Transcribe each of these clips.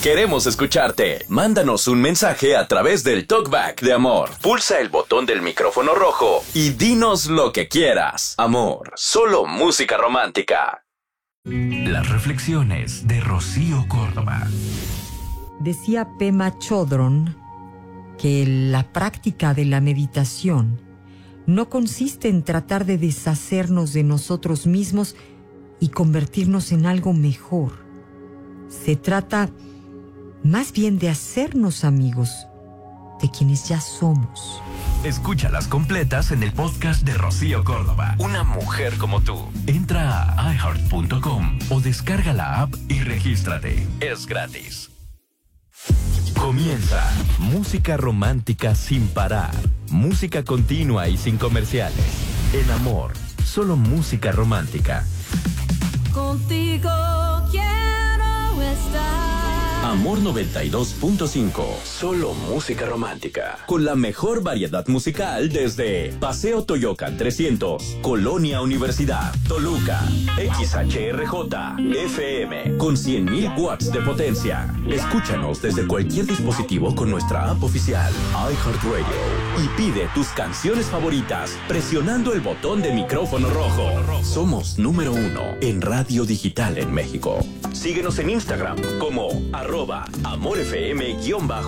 Queremos escucharte. Mándanos un mensaje a través del Talkback de Amor. Pulsa el botón del micrófono rojo y dinos lo que quieras. Amor, solo música romántica. Las reflexiones de Rocío Córdoba. Decía Pema Chodron que la práctica de la meditación no consiste en tratar de deshacernos de nosotros mismos y convertirnos en algo mejor. Se trata más bien de hacernos amigos de quienes ya somos. Escúchalas completas en el podcast de Rocío Córdoba. Una mujer como tú. Entra a iHeart.com o descarga la app y regístrate. Es gratis. Comienza Música Romántica Sin Parar. Música continua y sin comerciales. En Amor, solo música romántica. Contigo quiero estar. Amor 92.5. Solo música romántica. Con la mejor variedad musical desde Paseo Toyocan 300, Colonia Universidad, Toluca, XHRJ, FM, con 100.000 watts de potencia. Escúchanos desde cualquier dispositivo con nuestra app oficial, iHeartRadio. Y pide tus canciones favoritas presionando el botón de micrófono rojo. Somos número 1 en radio digital en México. Síguenos en Instagram como @AmorFM_MX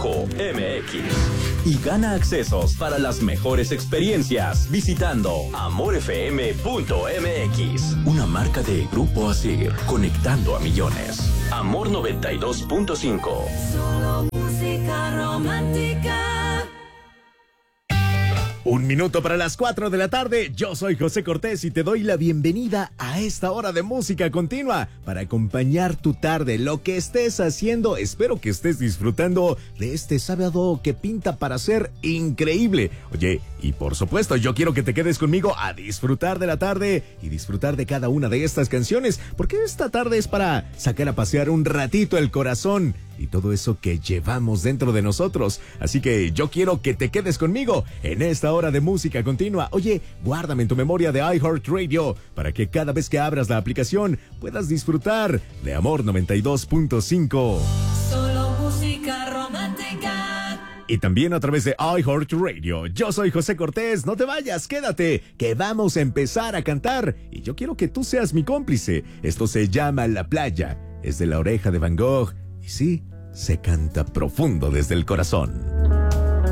y gana accesos para las mejores experiencias visitando amorfm.mx, una marca de Grupo Asir, conectando a millones. Amor 92.5. Solo música romántica. 1 minuto para las 4 de la tarde. Yo soy José Cortés y te doy la bienvenida a esta hora de música continua para acompañar tu tarde, lo que estés haciendo. Espero que estés disfrutando de este sábado que pinta para ser increíble. Oye, y por supuesto, yo quiero que te quedes conmigo a disfrutar de la tarde y disfrutar de cada una de estas canciones, porque esta tarde es para sacar a pasear un ratito el corazón y todo eso que llevamos dentro de nosotros. Así que yo quiero que te quedes conmigo en esta hora de música continua. Oye, guárdame en tu memoria de iHeartRadio para que cada vez que abras la aplicación puedas disfrutar de Amor 92.5. Solo música romántica. Y también a través de iHeartRadio. Yo soy José Cortés, no te vayas, quédate, que vamos a empezar a cantar. Y yo quiero que tú seas mi cómplice. Esto se llama La Playa, es de La Oreja de Van Gogh. Y sí, se canta profundo desde el corazón.